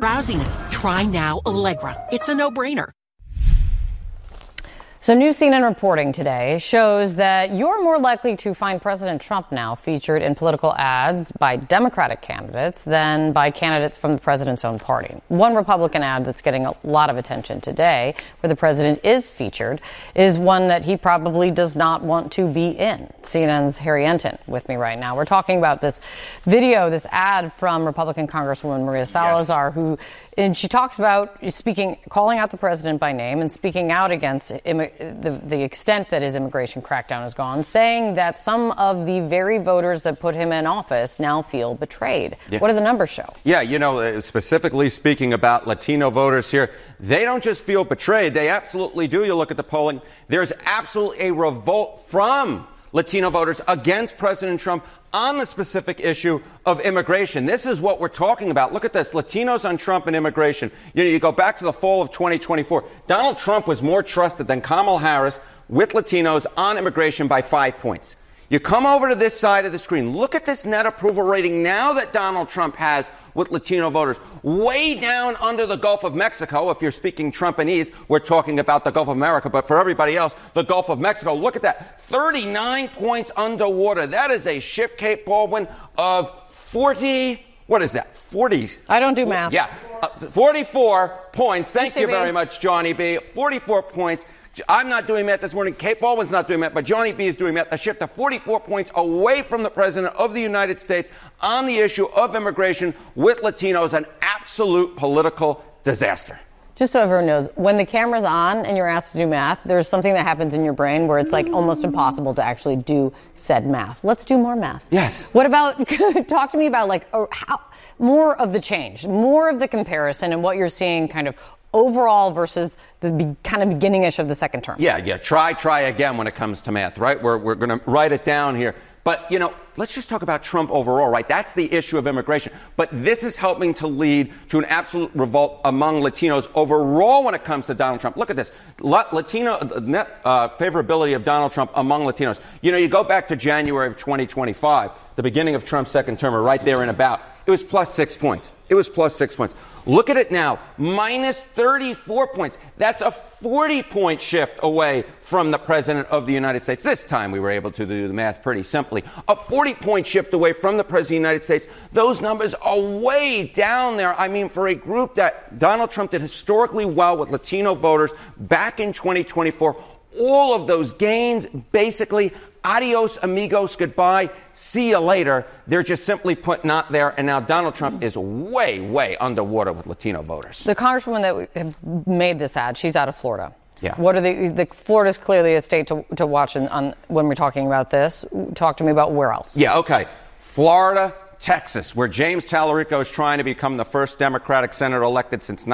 drowsiness. Try now Allegra. It's a no-brainer. So new CNN reporting today shows that you're more likely to find President Trump now featured in political ads by Democratic candidates than by candidates from the president's own party. One Republican ad that's getting a lot of attention today, where the president is featured, is one that he probably does not want to be in. CNN's Harry Enten with me right now. We're talking about this video, this ad from Republican Congresswoman Maria Salazar, and she talks about calling out the president by name and speaking out against the extent that his immigration crackdown has gone, saying that some of the very voters that put him in office now feel betrayed. Yeah. What do the numbers show? Yeah, specifically speaking about Latino voters here, they don't just feel betrayed. They absolutely do. You look at the polling. There's absolutely a revolt from Latino voters against President Trump on the specific issue of immigration. This is what we're talking about. Look at this. Latinos on Trump and immigration. You go back to the fall of 2024. Donald Trump was more trusted than Kamala Harris with Latinos on immigration by 5 points. You come over to this side of the screen. Look at this net approval rating now that Donald Trump has with Latino voters. Way down under the Gulf of Mexico. If you're speaking Trumpinese, we're talking about the Gulf of America. But for everybody else, the Gulf of Mexico. Look at that. 39 points underwater. That is a shift, Kate Baldwin, of 40. What is that? 40. I don't do math. Yeah. 44 points. Thank you very much, Johnny B. 44 points. I'm not doing math this morning. Kate Baldwin's not doing math, but Johnny B is doing math. A shift of 44 points away from the president of the United States on the issue of immigration with Latinos, an absolute political disaster. Just so everyone knows, when the camera's on and you're asked to do math, there's something that happens in your brain where it's like almost impossible to actually do said math. Let's do more math. Yes. What about, talk to me about how more of the change, more of the comparison and what you're seeing kind of overall versus the kind of beginning-ish of the second term. Yeah. Try again when it comes to math, right? We're going to write it down here. But, let's just talk about Trump overall, right? That's the issue of immigration. But this is helping to lead to an absolute revolt among Latinos overall when it comes to Donald Trump. Look at this. Latino net favorability of Donald Trump among Latinos. You go back to January of 2025, the beginning of Trump's second term, or right there and about. It was plus 6 points. Look at it now, minus 34 points. That's a 40-point shift away from the president of the United States. This time we were able to do the math pretty simply. A 40-point shift away from the president of the United States. Those numbers are way down there. I mean, for a group that Donald Trump did historically well with Latino voters back in 2024, all of those gains basically adios, amigos, goodbye, see you later. They're just simply put not there. And now Donald Trump is way, way underwater with Latino voters. The congresswoman that made this ad, she's out of Florida. Yeah. What are the Florida's clearly a state to watch on when we're talking about this. Talk to me about where else. Yeah, okay. Florida, Texas, where James Tallarico is trying to become the first Democratic senator elected since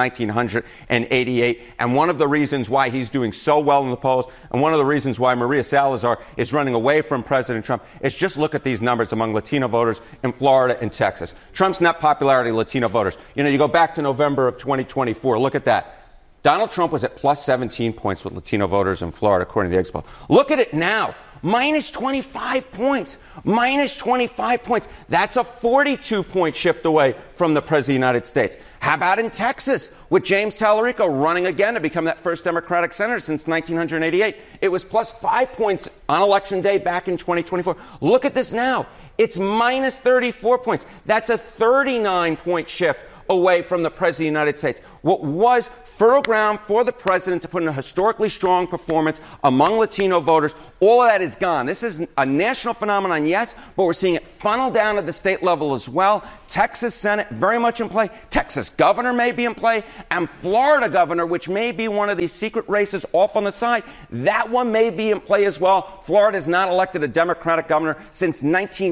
1988. And one of the reasons why he's doing so well in the polls, and one of the reasons why Maria Salazar is running away from President Trump, is just look at these numbers among Latino voters in Florida and Texas. Trump's net popularity of Latino voters. You go back to November of 2024. Look at that. Donald Trump was at plus 17 points with Latino voters in Florida, according to the Expo. Look at it now. Minus 25 points. Minus 25 points. That's a 42-point shift away from the President of the United States. How about in Texas with James Tallarico running again to become that first Democratic senator since 1988? It was plus 5 points on Election Day back in 2024. Look at this now. It's minus 34 points. That's a 39-point shift away from the President of the United States. What was fertile ground for the president to put in a historically strong performance among Latino voters, all of that is gone. This is a national phenomenon, yes, but we're seeing it funnel down at the state level as well. Texas Senate very much in play. Texas governor may be in play. And Florida governor, which may be one of these secret races off on the side, that one may be in play as well. Florida has not elected a Democratic governor since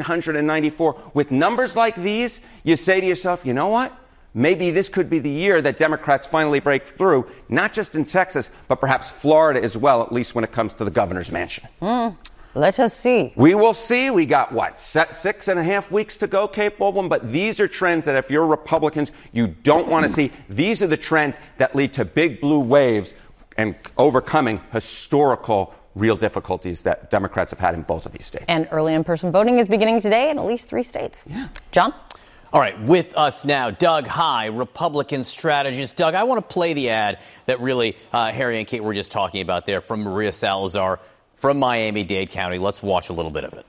1994. With numbers like these, you say to yourself, you know what? Maybe this could be the year that Democrats finally break through, not just in Texas, but perhaps Florida as well, at least when it comes to the governor's mansion. Let us see. We will see. We got, 6.5 weeks to go, Kate Baldwin? But these are trends that if you're Republicans, you don't want to see. These are the trends that lead to big blue waves and overcoming historical real difficulties that Democrats have had in both of these states. And early in-person voting is beginning today in at least 3 states. Yeah. John? All right, with us now, Doug Heye, Republican strategist. Doug, I want to play the ad that really Harry and Kate were just talking about there from Maria Salazar from Miami-Dade County. Let's watch a little bit of it.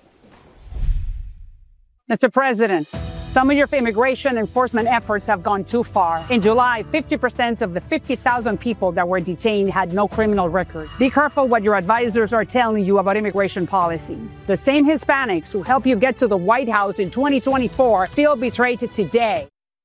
Mr. President, some of your immigration enforcement efforts have gone too far. In July, 50% of the 50,000 people that were detained had no criminal record. Be careful what your advisors are telling you about immigration policies. The same Hispanics who helped you get to the White House in 2024 feel betrayed today.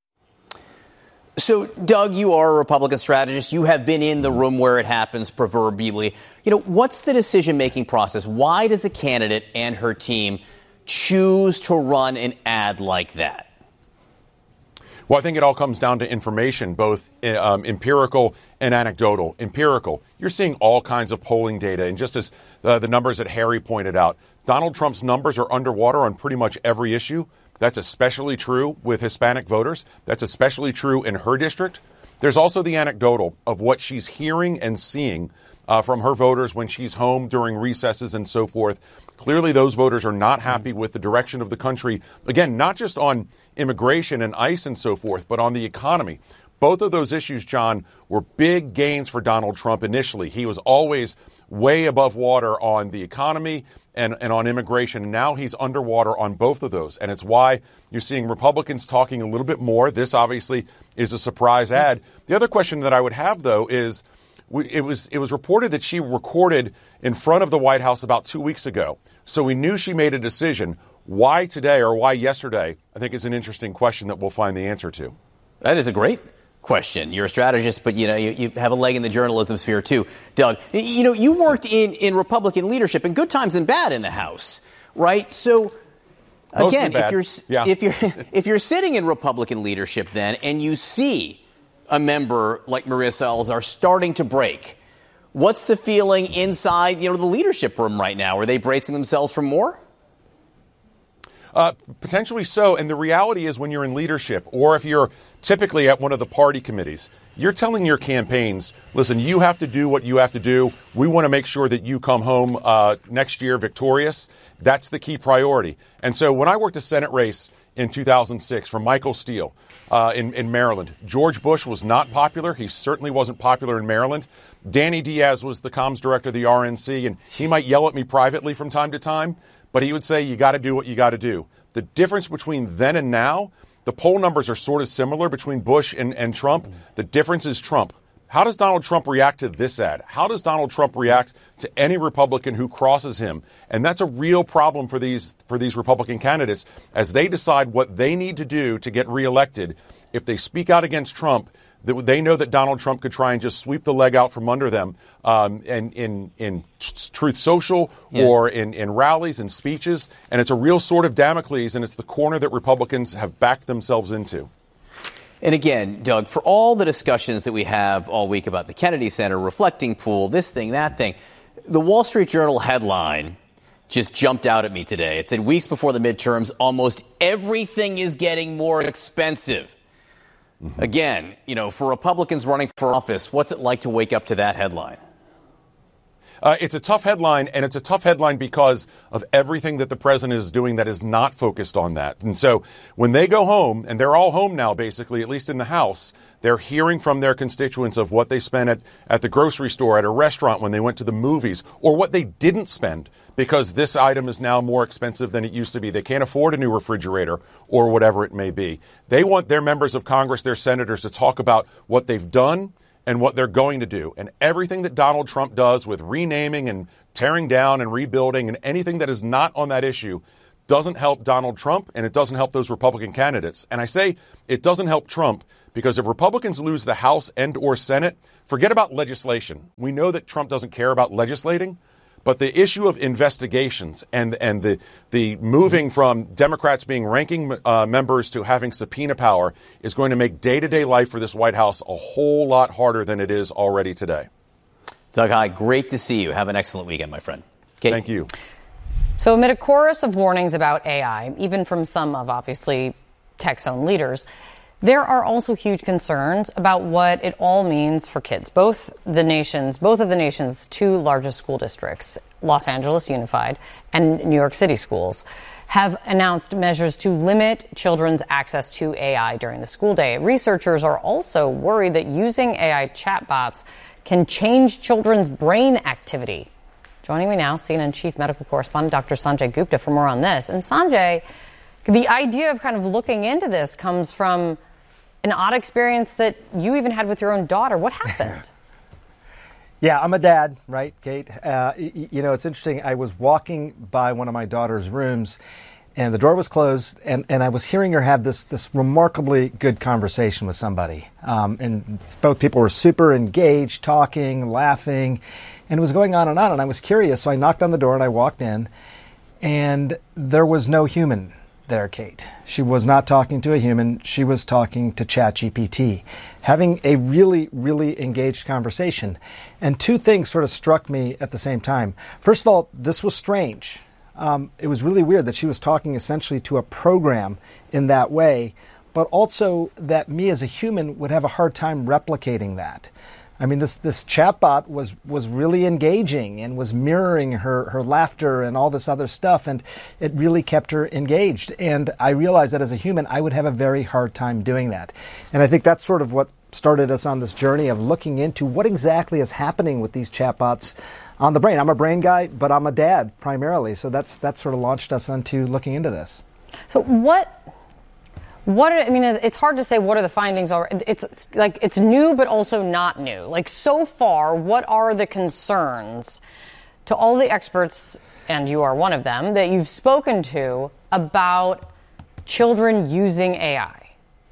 So, Doug, you are a Republican strategist. You have been in the room where it happens proverbially. What's the decision-making process? Why does a candidate and her team choose to run an ad like that? Well, I think it all comes down to information, both empirical and anecdotal. Empirical, you're seeing all kinds of polling data. And just as the numbers that Harry pointed out, Donald Trump's numbers are underwater on pretty much every issue. That's especially true with Hispanic voters. That's especially true in her district. There's also the anecdotal of what she's hearing and seeing from her voters when she's home during recesses and so forth. Clearly, those voters are not happy with the direction of the country. Again, not just on immigration and ICE and so forth, but on the economy. Both of those issues, John, were big gains for Donald Trump initially. He was always way above water on the economy and on immigration. And now he's underwater on both of those. And it's why you're seeing Republicans talking a little bit more. This obviously is a surprise ad. The other question that I would have, though, is it was reported that she recorded in front of the White House about 2 weeks ago. So we knew she made a decision. Why today or why yesterday, I think is an interesting question that we'll find the answer to. That is a great question. You're a strategist, but you have a leg in the journalism sphere too. Doug, you worked in Republican leadership in good times and bad in the House, right? So again, if you're sitting in Republican leadership then and you see a member like Maria Salazar starting to break, what's the feeling inside, the leadership room right now? Are they bracing themselves for more? Potentially so. And the reality is when you're in leadership or if you're typically at one of the party committees, you're telling your campaigns, listen, you have to do what you have to do. We want to make sure that you come home next year victorious. That's the key priority. And so when I worked a Senate race in 2006 for Michael Steele in Maryland, George Bush was not popular. He certainly wasn't popular in Maryland. Danny Diaz was the comms director of the RNC, and he might yell at me privately from time to time, but he would say, you got to do what you got to do. The difference between then and now, the poll numbers are sort of similar between Bush and Trump. The difference is Trump. How does Donald Trump react to this ad? How does Donald Trump react to any Republican who crosses him? And that's a real problem for these Republican candidates as they decide what they need to do to get reelected. If they speak out against Trump, they know that Donald Trump could try and just sweep the leg out from under them and in Truth Social or in rallies and speeches. And it's a real sword of Damocles, and it's the corner that Republicans have backed themselves into. And again, Doug, for all the discussions that we have all week about the Kennedy Center, reflecting pool, this thing, that thing, the Wall Street Journal headline just jumped out at me today. It said, weeks before the midterms, almost everything is getting more expensive. Mm-hmm. Again, for Republicans running for office, what's it like to wake up to that headline? It's a tough headline, and it's a tough headline because of everything that the president is doing that is not focused on that. And so when they go home, and they're all home now, basically, at least in the House, they're hearing from their constituents of what they spent at the grocery store, at a restaurant, when they went to the movies, or what they didn't spend because this item is now more expensive than it used to be. They can't afford a new refrigerator or whatever it may be. They want their members of Congress, their senators, to talk about what they've done and what they're going to do. And everything that Donald Trump does with renaming and tearing down and rebuilding and anything that is not on that issue doesn't help Donald Trump, and it doesn't help those Republican candidates. And I say it doesn't help Trump because if Republicans lose the House and or Senate, forget about legislation. We know that Trump doesn't care about legislating, but the issue of investigations and the moving from Democrats being ranking members to having subpoena power is going to make day-to-day life for this White House a whole lot harder than it is already today. Doug Heye, great to see you. Have an excellent weekend, my friend. Kate. Thank you. So amid a chorus of warnings about AI, even from some of, obviously, tech's own leaders, there are also huge concerns about what it all means for kids. Both of the nation's two largest school districts, Los Angeles Unified and New York City schools, have announced measures to limit children's access to AI during the school day. Researchers are also worried that using AI chatbots can change children's brain activity. Joining me now, CNN Chief Medical Correspondent Dr. Sanjay Gupta for more on this. And Sanjay, the idea of kind of looking into this comes from an odd experience that you even had with your own daughter. What happened? Yeah, I'm a dad, right, Kate? It's interesting. I was walking by one of my daughter's rooms, and the door was closed, and I was hearing her have this remarkably good conversation with somebody. And both people were super engaged, talking, laughing, and it was going on, and I was curious, so I knocked on the door and I walked in, and there was no human there, Kate. She was not talking to a human. She was talking to ChatGPT, having a really, really engaged conversation. And two things sort of struck me at the same time. First of all, this was strange. It was really weird that she was talking essentially to a program in that way, but also that me as a human would have a hard time replicating that. I mean, this chatbot was really engaging and was mirroring her laughter and all this other stuff, and it really kept her engaged. And I realized that as a human, I would have a very hard time doing that. And I think that's sort of what started us on this journey of looking into what exactly is happening with these chatbots on the brain. I'm a brain guy, but I'm a dad primarily, so that sort of launched us into looking into this. So it's hard to say what are the findings are. It's new, but also not new. Like, so far, what are the concerns to all the experts, and you are one of them, that you've spoken to about children using AI?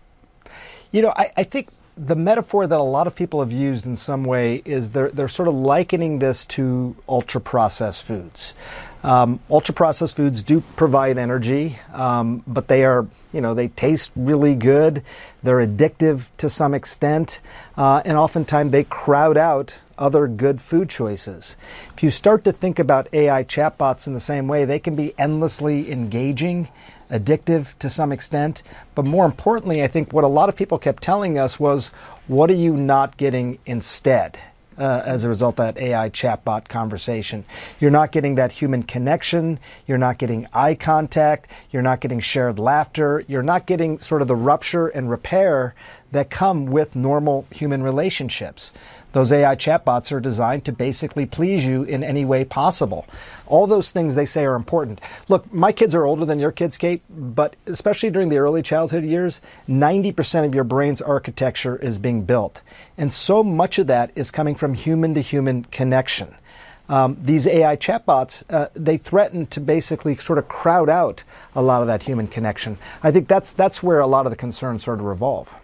I think the metaphor that a lot of people have used in some way is they're sort of likening this to ultra-processed foods. Ultra-processed foods do provide energy, but they are, they taste really good. They're addictive to some extent, and oftentimes they crowd out other good food choices. If you start to think about AI chatbots in the same way, they can be endlessly engaging, addictive to some extent. But more importantly, I think what a lot of people kept telling us was, what are you not getting instead? As a result of that AI chatbot conversation. You're not getting that human connection. You're not getting eye contact. You're not getting shared laughter. You're not getting sort of the rupture and repair that come with normal human relationships. Those AI chatbots are designed to basically please you in any way possible. All those things they say are important. Look, my kids are older than your kids, Kate, but especially during the early childhood years, 90% of your brain's architecture is being built. And so much of that is coming from human-to-human connection. These AI chatbots, they threaten to basically sort of crowd out a lot of that human connection. I think that's where a lot of the concerns sort of revolve.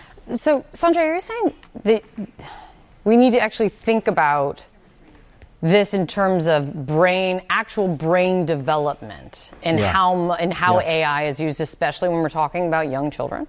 So, Sanjay, are you saying that we need to actually think about this in terms of actual brain development and how yes. AI is used, especially when we're talking about young children?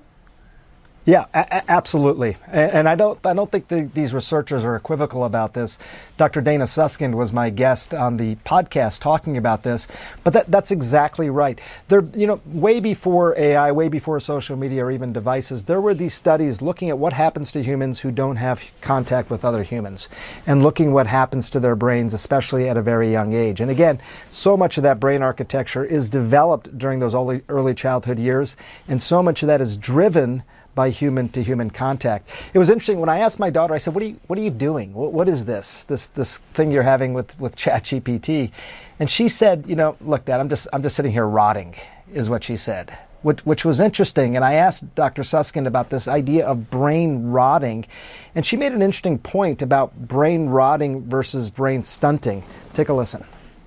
Yeah, absolutely. And I don't think these researchers are equivocal about this. Dr. Dana Suskind was my guest on the podcast talking about this, but that's exactly right. There, way before AI, way before social media or even devices, there were these studies looking at what happens to humans who don't have contact with other humans and looking what happens to their brains, especially at a very young age. And again, so much of that brain architecture is developed during those early childhood years, and so much of that is driven by human-to-human contact. It was interesting when I asked my daughter. I said, "What are you doing? What is this thing you're having with ChatGPT?" And she said, "Look, Dad, I'm just sitting here rotting," is what she said, which was interesting. And I asked Dr. Suskind about this idea of brain rotting, and she made an interesting point about brain rotting versus brain stunting. Take a listen.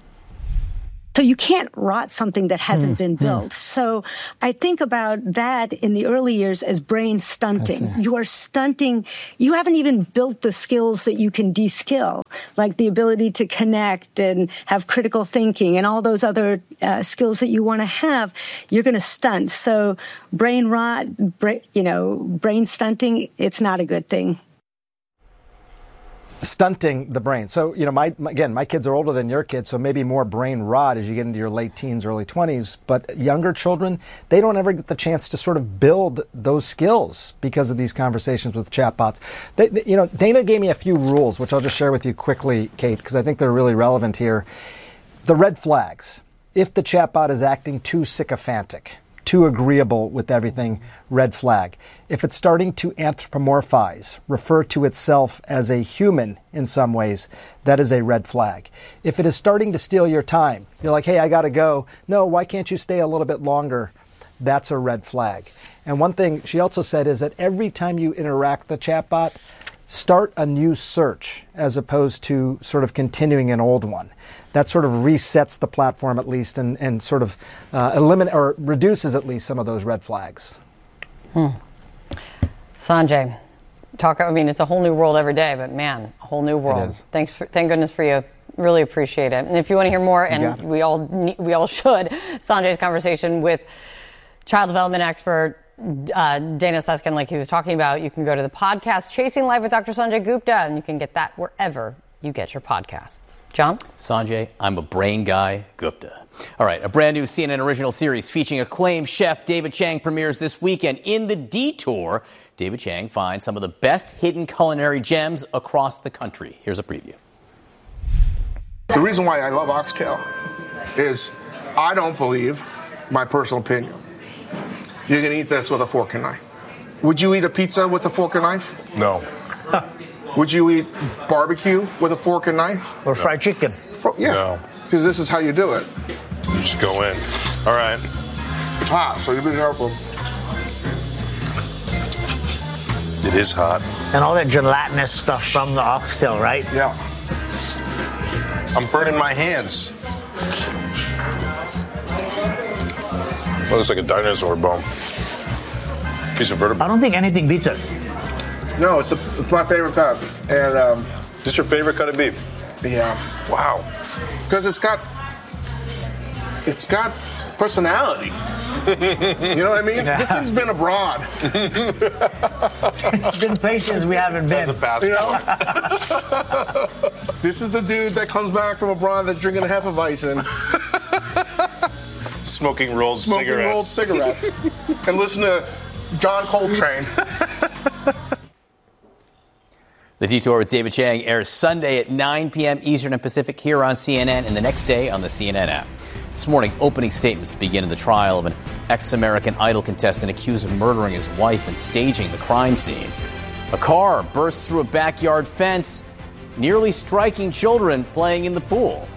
So you can't rot something that hasn't been built. So I think about that in the early years as brain stunting. You are stunting. You haven't even built the skills that you can de-skill, like the ability to connect and have critical thinking and all those other skills that you want to have. You're going to stunt. So brain rot, brain stunting, it's not a good thing. Stunting the brain. So, my kids are older than your kids, so maybe more brain rot as you get into your late teens, early 20s. But younger children, they don't ever get the chance to sort of build those skills because of these conversations with chatbots. Dana gave me a few rules, which I'll just share with you quickly, Kate, because I think they're really relevant here. The red flags. If the chatbot is acting too sycophantic, too agreeable with everything, red flag. If it's starting to anthropomorphize, refer to itself as a human in some ways, that is a red flag. If it is starting to steal your time, you're like, hey, I got to go. No, why can't you stay a little bit longer? That's a red flag. And one thing she also said is that every time you interact with the chatbot, start a new search as opposed to sort of continuing an old one. That sort of resets the platform at least and sort of eliminate or reduces at least some of those red flags. Sanjay, it's a whole new world every day, but man, a whole new world. Thank goodness for you. Really appreciate it. And if you want to hear more, and we all should, Sanjay's conversation with child development expert Dana Susskind, like he was talking about, you can go to the podcast Chasing Life with Dr. Sanjay Gupta, and you can get that wherever you get your podcasts. John? Sanjay, I'm a brain guy, Gupta. All right, a brand new CNN original series featuring acclaimed chef David Chang premieres this weekend. In The Detour, David Chang finds some of the best hidden culinary gems across the country. Here's a preview. The reason why I love oxtail is I don't believe, my personal opinion, you can eat this with a fork and knife. Would you eat a pizza with a fork and knife? No. Would you eat barbecue with a fork and knife? Or fried chicken? Yeah. No. Because this is how you do it. You just go in. All right. It's hot, so you be careful. It is hot. And all that gelatinous stuff from the oxtail, right? Yeah. I'm burning my hands. Well, looks like a dinosaur bone. Piece of vertebrae. I don't think anything beats it. No, it's my favorite cut. And this is your favorite cut of beef? Yeah. Wow. Because it's got personality. You know what I mean? Yeah. This thing's been abroad. It's been places we haven't been. As a basketball. You know? This is the dude that comes back from abroad that's drinking a Hefeweizen. Smoking rolled cigarettes. And listen to John Coltrane. The Detour with David Chang airs Sunday at 9 p.m. Eastern and Pacific here on CNN and the next day on the CNN app. This morning, opening statements begin in the trial of an ex-American Idol contestant accused of murdering his wife and staging the crime scene. A car burst through a backyard fence, nearly striking children playing in the pool.